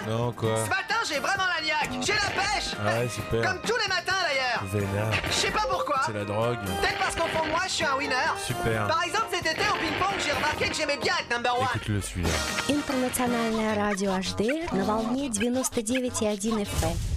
Non, quoi? Ce matin, j'ai vraiment la niaque. J'ai la pêche. Ah ouais, super. Comme tous les matins d'ailleurs. Vénard. Je sais pas pourquoi. C'est la drogue. Peut-être parce qu'au fond de moi, je suis un winner. Super. Par exemple, cet été au ping-pong, j'ai remarqué que j'aimais bien être number one. Écoute-le celui-là. Интернациональное радио HD на волне 99,1 FM.